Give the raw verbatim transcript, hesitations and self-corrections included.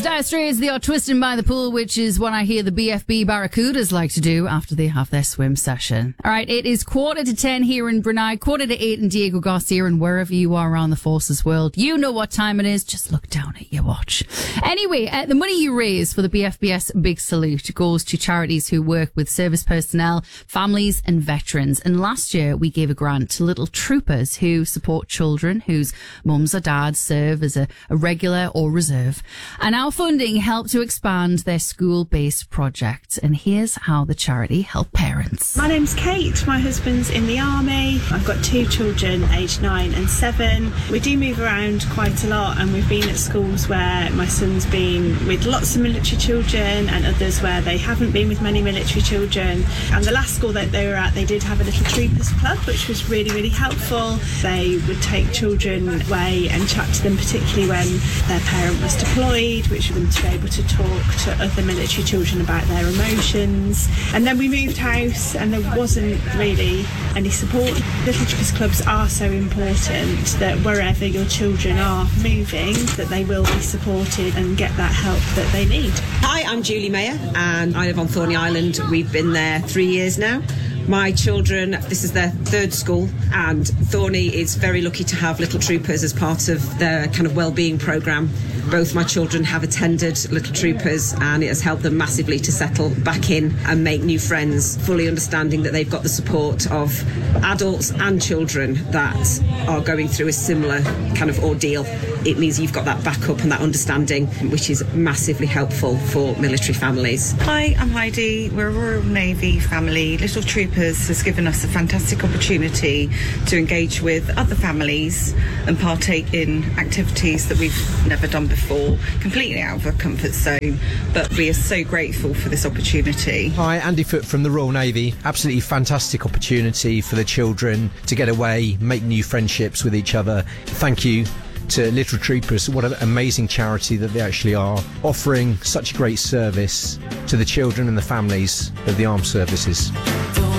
Dire Straits, they are twisting by the pool, which is what I hear the B F B Barracudas like to do after they have their swim session. All right, it is quarter to ten here in Brunei, quarter to eight in Diego Garcia, and wherever you are around the Forces world, you know what time it is. Just look down at your watch. Anyway, uh, the money you raise for the B F B S Big Salute goes to charities who work with service personnel, families and veterans. And last year, we gave a grant to Little Troopers who support children whose mums or dads serve as a, a regular or reserve. And our funding helped to expand their school-based project. And here's how the charity helped parents. My name's Kate. My husband's in the army. I've got two children, aged nine and seven. We do move around quite a lot, and we've been at schools where my son's been with lots of military children and others where they haven't been with many military children. And the last school that they were at, they did have a Little Troopers club, which was really, really helpful. They would take children away and chat to them, particularly when their parent was deployed, which for them to be able to talk to other military children about their emotions. And then we moved house and there wasn't really any support. Little Troopers clubs are so important that wherever your children are moving, that they will be supported and get that help that they need. Hi, I'm Julie Mayer and I live on Thorney Island. We've been there three years now. My children, this is their third school, and Thorney is very lucky to have Little Troopers as part of their kind of wellbeing programme. Both my children have attended Little Troopers and it has helped them massively to settle back in and make new friends, fully understanding that they've got the support of adults and children that are going through a similar kind of ordeal. It means you've got that backup and that understanding, which is massively helpful for military families. Hi, I'm Heidi. We're a Royal Navy family. Little Troopers has given us a fantastic opportunity to engage with other families and partake in activities that we've never done before, completely out of our comfort zone, but we are so grateful for this opportunity. Hi, Andy Foote from the Royal Navy. Absolutely fantastic opportunity for the children to get away, make new friendships with each other. Thank you to Little Troopers. What an amazing charity that they actually are, offering such great service to the children and the families of the armed services.